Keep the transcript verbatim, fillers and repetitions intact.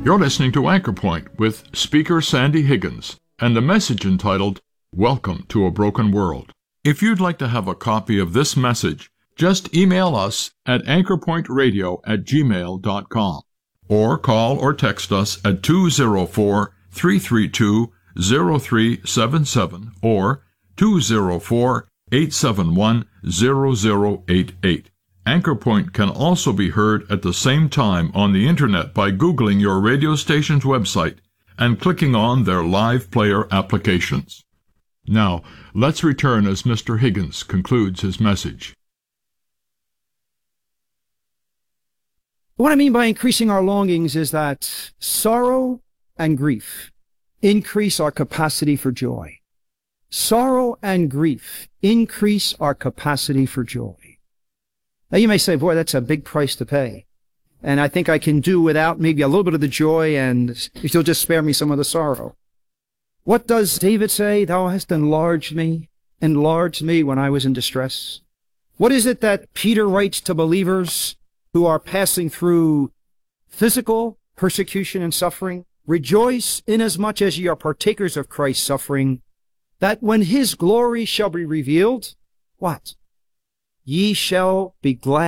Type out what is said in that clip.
You're listening to Anchor Point with speaker Sandy Higgins and the message entitled, Welcome to a Broken World. If you'd like to have a copy of this message, just email us at anchorpointradio at gmail dot com or call or text us at two oh four, three three two, oh three seven seven or two oh four, eight seven one, oh oh eight eight. Anchor Point can also be heard at the same time on the Internet by Googling your radio station's website and clicking on their live player applications. Now, let's return as Mister Higgins concludes his message. What I mean by increasing our longings is that sorrow and grief increase our capacity for joy. Sorrow and grief increase our capacity for joy. Now you may say, boy, that's a big price to pay. And I think I can do without maybe a little bit of the joy, and if you'll just spare me some of the sorrow. What does David say? Thou hast enlarged me, enlarged me when I was in distress. What is it that Peter writes to believers who are passing through physical persecution and suffering? Rejoice inasmuch as ye are partakers of Christ's suffering, that when his glory shall be revealed, what? Ye shall be glad